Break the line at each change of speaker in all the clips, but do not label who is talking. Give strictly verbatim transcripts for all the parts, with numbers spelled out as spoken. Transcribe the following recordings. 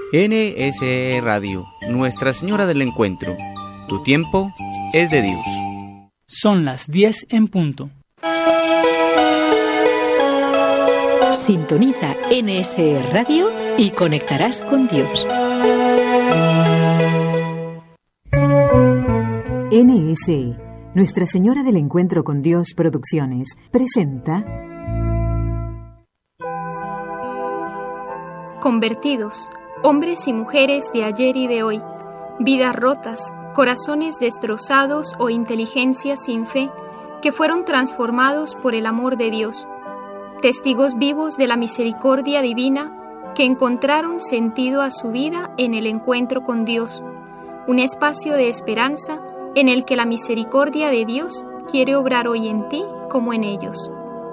N S E Radio, Nuestra Señora del Encuentro. Tu tiempo es de Dios.
Son las diez en punto.
Sintoniza N S E Radio y conectarás con Dios.
N S E, Nuestra Señora del Encuentro con Dios Producciones, presenta
Convertidos, hombres y mujeres de ayer y de hoy, vidas rotas, corazones destrozados o inteligencia sin fe, que fueron transformados por el amor de Dios, testigos vivos de la misericordia divina que encontraron sentido a su vida en el encuentro con Dios, un espacio de esperanza en el que la misericordia de Dios quiere obrar hoy en ti como en ellos.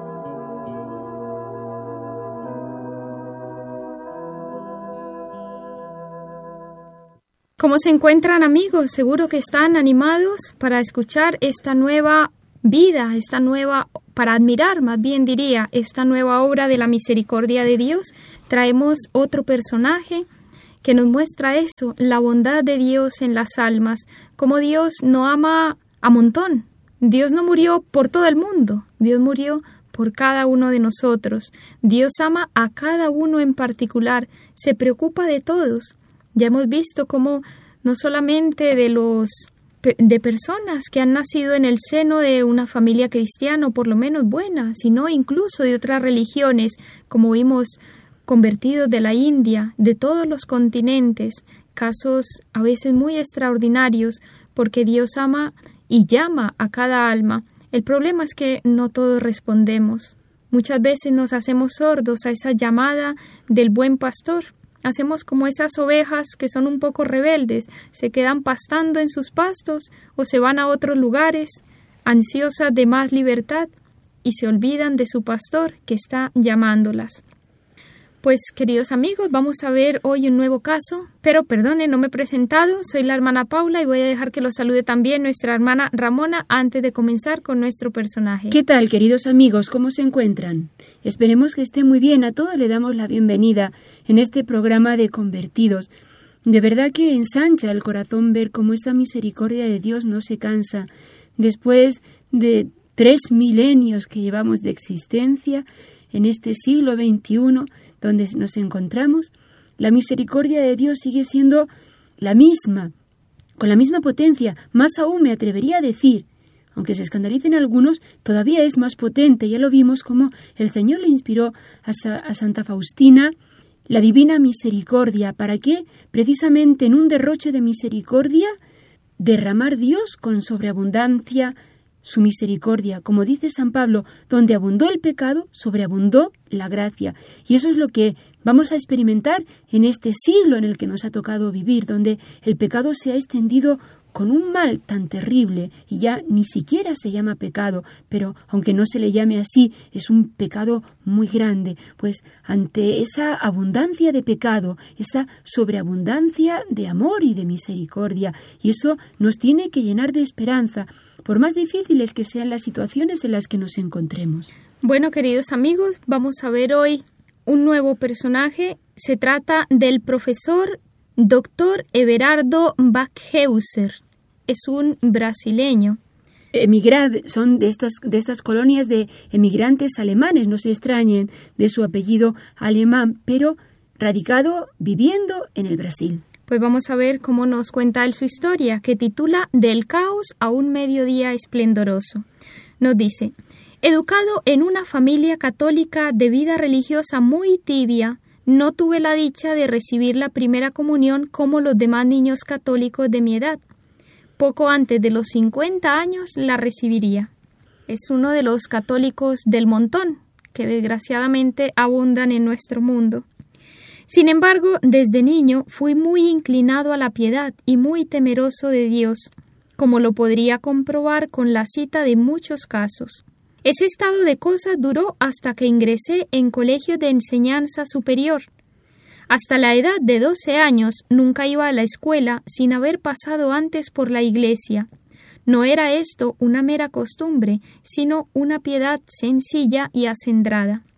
¿Cómo se encuentran, amigos? Seguro que están animados para escuchar esta nueva vida, esta nueva, para admirar, más bien diría, esta nueva obra de la misericordia de Dios. Traemos otro personaje que nos muestra esto, la bondad de Dios en las almas, cómo Dios no ama a montón. Dios no murió por todo el mundo, Dios murió por cada uno de nosotros. Dios ama a cada uno en particular, se preocupa de todos. Ya hemos visto cómo no solamente de los de personas que han nacido en el seno de una familia cristiana, o por lo menos buena, sino incluso de otras religiones, como vimos, convertidos de la India, de todos los continentes, casos a veces muy extraordinarios, porque Dios ama y llama a cada alma. El problema es que no todos respondemos. Muchas veces nos hacemos sordos a esa llamada del buen pastor. Hacemos como esas ovejas que son un poco rebeldes, se quedan pastando en sus pastos o se van a otros lugares, ansiosas de más libertad, y se olvidan de su pastor que está llamándolas. Pues, queridos amigos, vamos a ver hoy un nuevo caso, pero perdonen, no me he presentado, soy la hermana Paula y voy a dejar que los salude también nuestra hermana Ramona antes de comenzar con nuestro personaje.
¿Qué tal, queridos amigos? ¿Cómo se encuentran? Esperemos que estén muy bien. A todos le damos la bienvenida en este programa de Convertidos. De verdad que ensancha el corazón ver cómo esa misericordia de Dios no se cansa. Después de tres milenios que llevamos de existencia, en este siglo veintiuno, donde nos encontramos, la misericordia de Dios sigue siendo la misma, con la misma potencia, más aún me atrevería a decir, aunque se escandalicen algunos, todavía es más potente. Ya lo vimos como el Señor le inspiró a, Sa- a Santa Faustina la divina misericordia. ¿Para qué? Precisamente en un derroche de misericordia, derramar Dios con sobreabundancia su misericordia. Como dice San Pablo, donde abundó el pecado, sobreabundó la gracia. Y eso es lo que vamos a experimentar en este siglo en el que nos ha tocado vivir, donde el pecado se ha extendido con un mal tan terrible y ya ni siquiera se llama pecado, pero aunque no se le llame así, es un pecado muy grande. Pues ante esa abundancia de pecado, esa sobreabundancia de amor y de misericordia, y eso nos tiene que llenar de esperanza, por más difíciles que sean las situaciones en las que nos encontremos.
Bueno, queridos amigos, vamos a ver hoy un nuevo personaje. Se trata del profesor doctor Everardo Backhauser. Es un brasileño.
Emigrad, son de estas, de estas colonias de emigrantes alemanes, no se extrañen de su apellido alemán, pero radicado, viviendo en el Brasil.
Pues vamos a ver cómo nos cuenta él su historia, que titula Del caos a un mediodía esplendoroso. Nos dice: educado en una familia católica de vida religiosa muy tibia, no tuve la dicha de recibir la primera comunión como los demás niños católicos de mi edad. Poco antes de los cincuenta años la recibiría. Es uno de los católicos del montón, que desgraciadamente abundan en nuestro mundo. Sin embargo, desde niño fui muy inclinado a la piedad y muy temeroso de Dios, como lo podría comprobar con la cita de muchos casos. Ese estado de cosas duró hasta que ingresé en colegio de enseñanza superior. Hasta la edad de doce años nunca iba a la escuela sin haber pasado antes por la iglesia. No era esto una mera costumbre, sino una piedad sencilla y acendrada.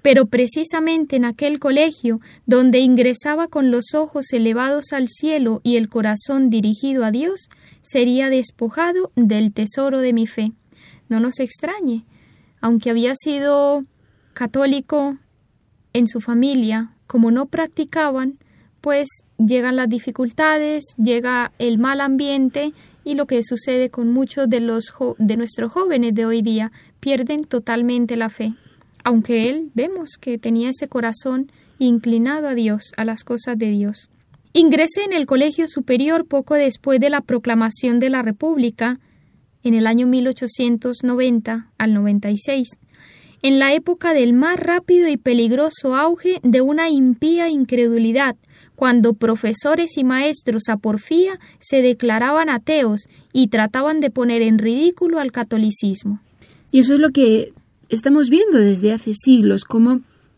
pero precisamente en aquel colegio donde ingresaba con los ojos elevados al cielo y el corazón dirigido a Dios, sería despojado del tesoro de mi fe. No nos extrañe, aunque había sido católico en su familia, como no practicaban, pues llegan las dificultades, llega el mal ambiente y lo que sucede con muchos de los jo- de nuestros jóvenes de hoy día, pierden totalmente la fe. Aunque él vemos que tenía ese corazón inclinado a Dios, a las cosas de Dios. Ingresé en el colegio superior poco después de la proclamación de la República, en el año mil ochocientos noventa al noventa y seis, en la época del más rápido y peligroso auge de una impía incredulidad, cuando profesores y maestros a porfía se declaraban ateos y trataban de poner en ridículo al catolicismo.
Y eso es lo que estamos viendo desde hace siglos, como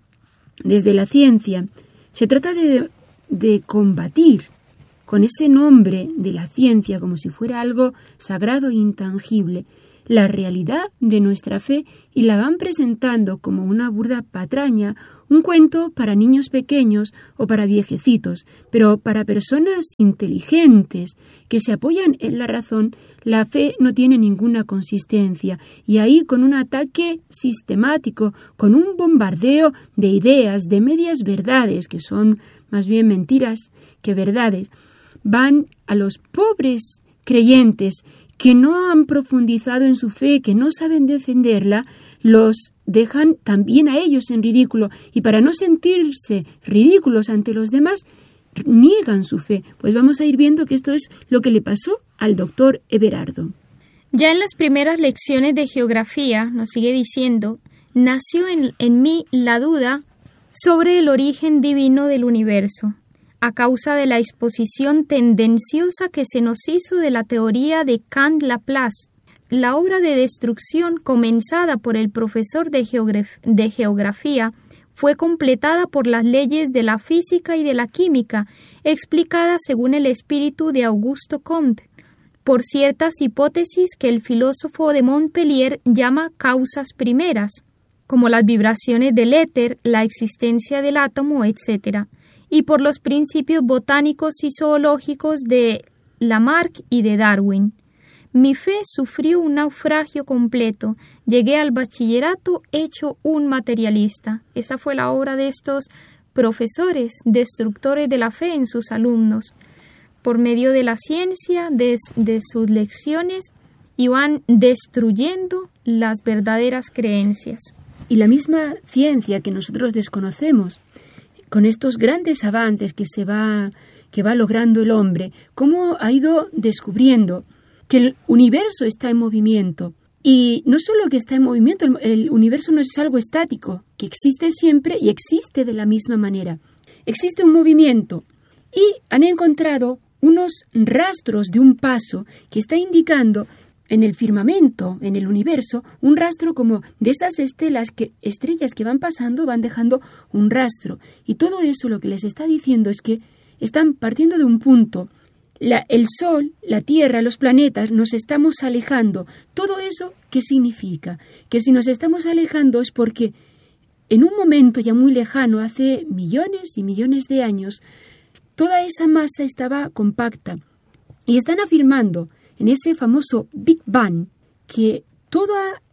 desde la ciencia se trata de, de combatir con ese nombre de la ciencia como si fuera algo sagrado e intangible, la realidad de nuestra fe, y la van presentando como una burda patraña, un cuento para niños pequeños o para viejecitos, pero para personas inteligentes que se apoyan en la razón, la fe no tiene ninguna consistencia, y ahí con un ataque sistemático, con un bombardeo de ideas, de medias verdades, que son más bien mentiras que verdades, van a los pobres creyentes que no han profundizado en su fe, que no saben defenderla, los dejan también a ellos en ridículo, y para no sentirse ridículos ante los demás, niegan su fe. Pues vamos a ir viendo que esto es lo que le pasó al doctor Everardo.
Ya en las primeras lecciones de geografía, nos sigue diciendo, nació en, en mí la duda sobre el origen divino del universo, a causa de la exposición tendenciosa que se nos hizo de la teoría de Kant-Laplace. La obra de destrucción comenzada por el profesor de, geograf- de geografía fue completada por las leyes de la física y de la química, explicadas según el espíritu de Auguste Comte, por ciertas hipótesis que el filósofo de Montpellier llama causas primeras, como las vibraciones del éter, la existencia del átomo, etcétera, y por los principios botánicos y zoológicos de Lamarck y de Darwin. Mi fe sufrió un naufragio completo. Llegué al bachillerato hecho un materialista. Esa fue la obra de estos profesores, destructores de la fe en sus alumnos. Por medio de la ciencia, de, de sus lecciones, iban destruyendo las verdaderas creencias.
Y la misma ciencia que nosotros desconocemos, con estos grandes avances que se va, que va logrando el hombre, cómo ha ido descubriendo que el universo está en movimiento. Y no solo que está en movimiento, el, el universo no es algo estático, que existe siempre y existe de la misma manera. Existe un movimiento y han encontrado unos rastros de un paso que está indicando en el firmamento, en el universo, un rastro como de esas estelas que, estrellas que van pasando, van dejando un rastro. Y todo eso lo que les está diciendo es que están partiendo de un punto. La, el Sol, la Tierra, los planetas, nos estamos alejando. ¿Todo eso qué significa? Que si nos estamos alejando es porque en un momento ya muy lejano, hace millones y millones de años, toda esa masa estaba compacta. Y están afirmando en ese famoso Big Bang que todo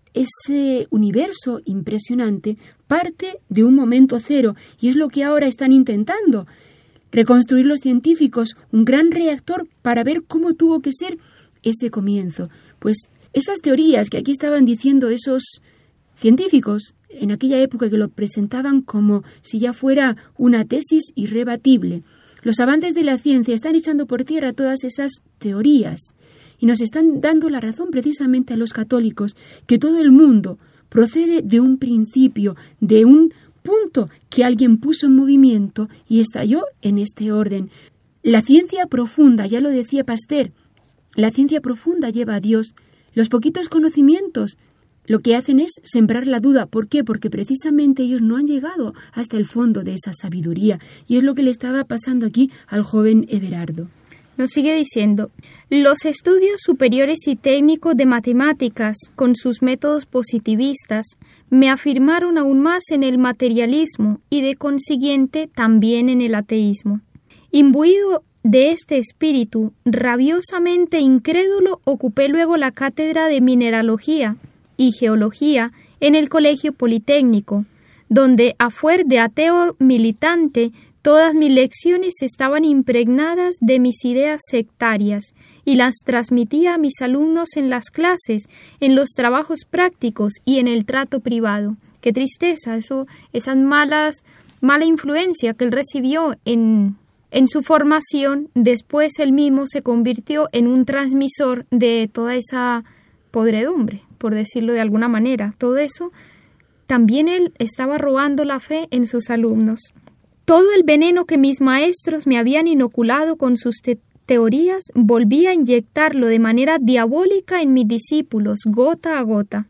ese universo impresionante parte de un momento cero, y es lo que ahora están intentando reconstruir los científicos, un gran reactor para ver cómo tuvo que ser ese comienzo. Pues esas teorías que aquí estaban diciendo esos científicos en aquella época, que lo presentaban como si ya fuera una tesis irrebatible, los avances de la ciencia están echando por tierra todas esas teorías y nos están dando la razón precisamente a los católicos, que todo el mundo procede de un principio, de un punto que alguien puso en movimiento y estalló en este orden. La ciencia profunda, ya lo decía Pasteur, la ciencia profunda lleva a Dios. Los poquitos conocimientos lo que hacen es sembrar la duda. ¿Por qué? Porque precisamente ellos no han llegado hasta el fondo de esa sabiduría, y es lo que le estaba pasando aquí al joven Everardo.
Nos sigue diciendo, los estudios superiores y técnicos de matemáticas, con sus métodos positivistas, me afirmaron aún más en el materialismo y de consiguiente también en el ateísmo. Imbuido de este espíritu, rabiosamente incrédulo, ocupé luego la cátedra de mineralogía y geología en el Colegio Politécnico, donde, a fuer de ateo militante, todas mis lecciones estaban impregnadas de mis ideas sectarias y las transmitía a mis alumnos en las clases, en los trabajos prácticos y en el trato privado. Qué tristeza, eso, esas malas, mala influencia que él recibió en, en su formación. Después él mismo se convirtió en un transmisor de toda esa podredumbre, por decirlo de alguna manera. Todo eso, también él estaba robando la fe en sus alumnos. Todo el veneno que mis maestros me habían inoculado con sus te- teorías volvía a inyectarlo de manera diabólica en mis discípulos, gota a gota.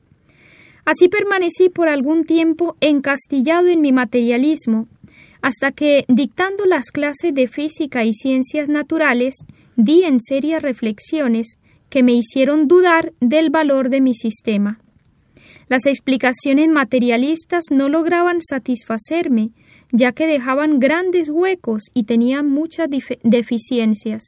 Así permanecí por algún tiempo encastillado en mi materialismo, hasta que, dictando las clases de física y ciencias naturales, di en serias reflexiones que me hicieron dudar del valor de mi sistema. Las explicaciones materialistas no lograban satisfacerme, ya que dejaban grandes huecos y tenían muchas dif- deficiencias.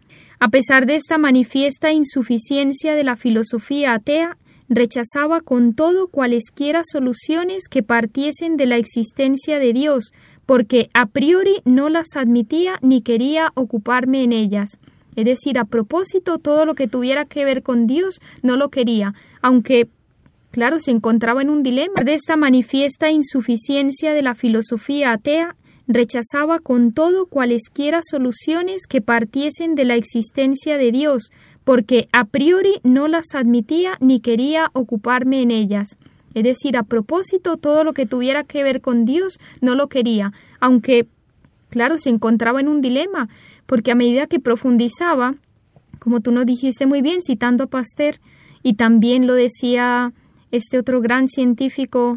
A pesar de esta manifiesta insuficiencia de la filosofía atea, rechazaba con todo cualesquiera soluciones que partiesen de la existencia de Dios, porque a priori no las admitía ni quería ocuparme en ellas. Es decir, a propósito, todo lo que tuviera que ver con Dios no lo quería, aunque claro, se encontraba en un dilema. De esta manifiesta insuficiencia de la filosofía atea, rechazaba con todo cualesquiera soluciones que partiesen de la existencia de Dios, porque a priori no las admitía ni quería ocuparme en ellas. Es decir, a propósito, todo lo que tuviera que ver con Dios no lo quería, aunque, claro, se encontraba en un dilema, porque a medida que profundizaba, como tú nos dijiste muy bien, citando a Pasteur, y también lo decía este otro gran científico,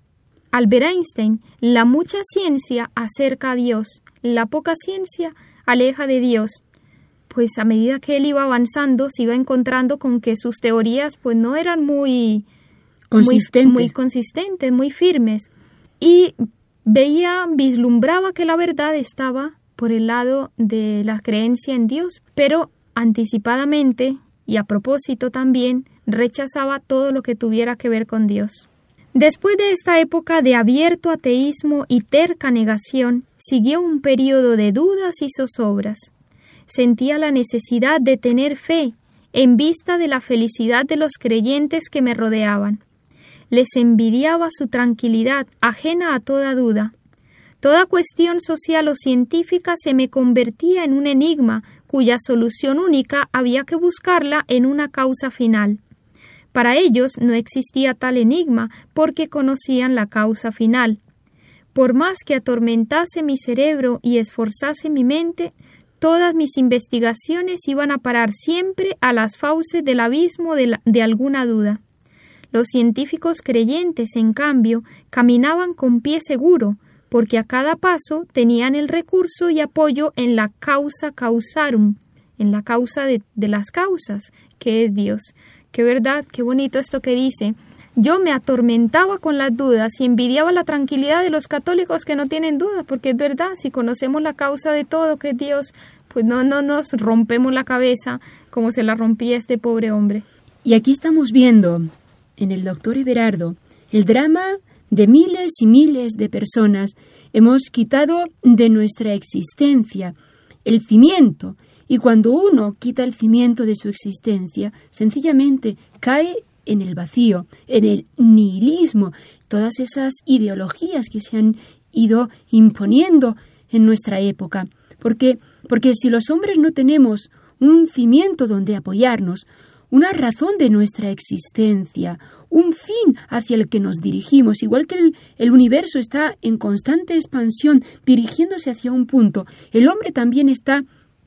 Albert Einstein, la mucha ciencia acerca a Dios, la poca ciencia aleja de Dios. Pues a medida que él iba avanzando, se iba encontrando con que sus teorías pues no eran muy consistentes, muy, muy consistentes, muy firmes. Y veía, vislumbraba que la verdad estaba por el lado de la creencia en Dios, pero anticipadamente y a propósito también rechazaba todo lo que tuviera que ver con Dios. Después de esta época de abierto ateísmo y terca negación, siguió un periodo de dudas y zozobras. Sentía la necesidad de tener fe en vista de la felicidad de los creyentes que me rodeaban. Les envidiaba su tranquilidad, ajena a toda duda. Toda cuestión social o científica se me convertía en un enigma cuya solución única había que buscarla en una causa final. Para ellos no existía tal enigma porque conocían la causa final. Por más que atormentase mi cerebro y esforzase mi mente, todas mis investigaciones iban a parar siempre a las fauces del abismo de, la, de alguna duda. Los científicos creyentes, en cambio, caminaban con pie seguro, porque a cada paso tenían el recurso y apoyo en la causa causarum, en la causa de, de las causas, que es Dios. Qué verdad, qué bonito esto que dice. Yo me atormentaba con las dudas y envidiaba la tranquilidad de los católicos que no tienen dudas, porque es verdad, si conocemos la causa de todo, que es Dios, pues no, no nos rompemos la cabeza como se la rompía este pobre hombre.
Y aquí estamos viendo, en el doctor Everardo, el drama de miles y miles de personas. Hemos quitado de nuestra existencia el cimiento, y cuando uno quita el cimiento de su existencia, sencillamente cae en el vacío, en el nihilismo, todas esas ideologías que se han ido imponiendo en nuestra época. Porque, porque si los hombres no tenemos un cimiento donde apoyarnos, una razón de nuestra existencia, un fin hacia el que nos dirigimos, igual que el, el universo está en constante expansión, dirigiéndose hacia un punto, el hombre también está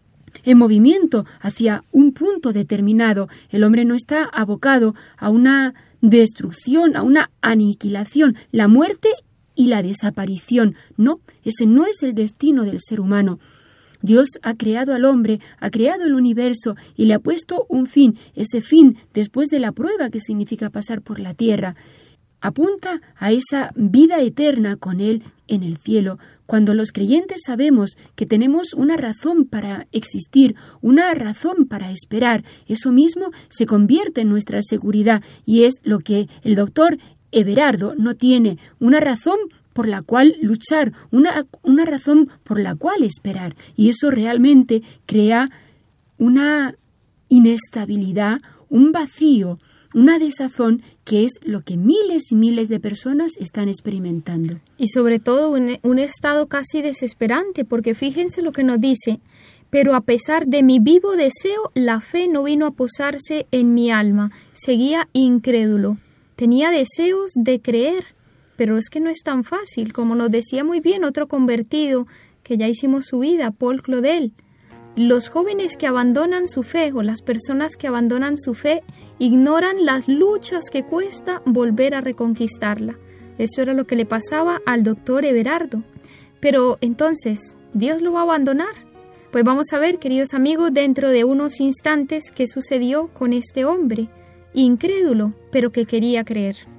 en movimiento hacia un punto determinado. El hombre no está abocado a una destrucción, a una aniquilación, la muerte y la desaparición. No, ese no es el destino del ser humano. Dios ha creado al hombre, ha creado el universo y le ha puesto un fin. Ese fin, después de la prueba que significa pasar por la tierra, apunta a esa vida eterna con Él en el cielo. Cuando los creyentes sabemos que tenemos una razón para existir, una razón para esperar, eso mismo se convierte en nuestra seguridad y es lo que el doctor Everardo no tiene, una razón por la cual luchar, una, una razón por la cual esperar. Y eso realmente crea una inestabilidad, un vacío, una desazón que es lo que miles y miles de personas están experimentando.
Y sobre todo un, un estado casi desesperante, porque fíjense lo que nos dice: pero a pesar de mi vivo deseo, la fe no vino a posarse en mi alma, seguía incrédulo. Tenía deseos de creer, pero es que no es tan fácil, como nos decía muy bien otro convertido, que ya hicimos su vida, Paul Claudel. Los jóvenes que abandonan su fe o las personas que abandonan su fe ignoran las luchas que cuesta volver a reconquistarla. Eso era lo que le pasaba al doctor Everardo. Pero entonces, ¿Dios lo va a abandonar? Pues vamos a ver, queridos amigos, dentro de unos instantes qué sucedió con este hombre, incrédulo, pero que quería creer.